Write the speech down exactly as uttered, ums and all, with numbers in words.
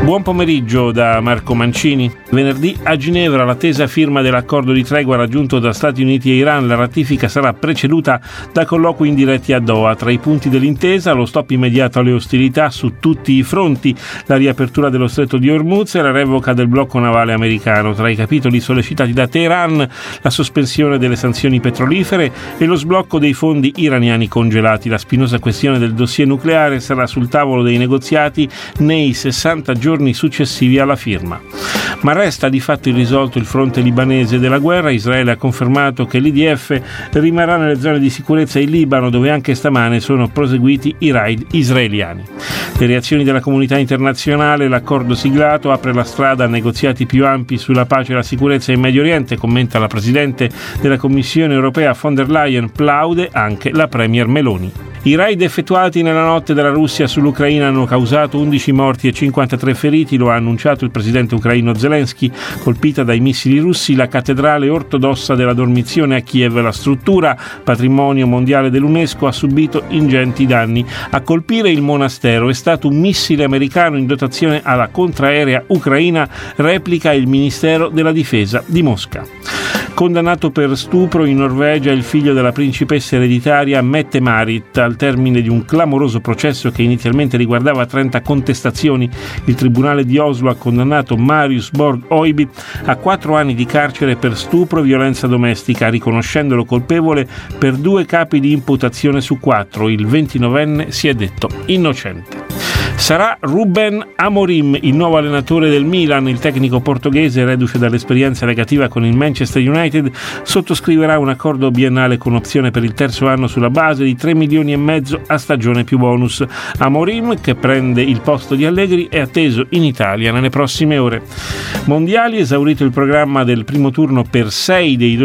Buon pomeriggio da Marco Mancini. Venerdì a Ginevra l'attesa firma dell'accordo di tregua raggiunto da Stati Uniti e Iran. La ratifica sarà preceduta da colloqui indiretti a Doha. Tra i punti dell'intesa lo stop immediato alle ostilità su tutti i fronti, la riapertura dello stretto di Hormuz e la revoca del blocco navale americano. Tra i capitoli sollecitati da Teheran la sospensione delle sanzioni petrolifere e lo sblocco dei fondi iraniani congelati. La spinosa questione del dossier nucleare sarà sul tavolo dei negoziati nei sessanta giorni successivi alla firma. Ma resta di fatto irrisolto il fronte libanese della guerra. Israele ha confermato che l'I D F rimarrà nelle zone di sicurezza in Libano, dove anche stamane sono proseguiti i raid israeliani. Le reazioni della comunità internazionale: l'accordo siglato apre la strada a negoziati più ampi sulla pace e la sicurezza in Medio Oriente, commenta la Presidente della Commissione europea von der Leyen, plaude anche la Premier Meloni. I raid effettuati nella notte dalla Russia sull'Ucraina hanno causato undici morti e cinquantatré feriti, lo ha annunciato il presidente ucraino Zelensky. Colpita dai missili russi la cattedrale ortodossa della Dormizione a Kiev, la struttura patrimonio mondiale dell'UNESCO, ha subito ingenti danni. A colpire il monastero è stato un missile americano in dotazione alla contraerea ucraina, replica il Ministero della Difesa di Mosca. Condannato per stupro in Norvegia il figlio della principessa ereditaria Mette-Marit. Al termine di un clamoroso processo che inizialmente riguardava trenta contestazioni, il tribunale di Oslo ha condannato Marius Borg Oiby a quattro anni di carcere per stupro e violenza domestica, riconoscendolo colpevole per due capi di imputazione su quattro. Il ventinovenne si è detto innocente. Sarà Ruben Amorim il nuovo allenatore del Milan. Il tecnico portoghese, reduce dall'esperienza negativa con il Manchester United, sottoscriverà un accordo biennale con opzione per il terzo anno sulla base di tre milioni e mezzo a stagione più bonus. Amorim, che prende il posto di Allegri, è atteso in Italia nelle prossime ore. Mondiali: esaurito il programma del primo turno per sei dei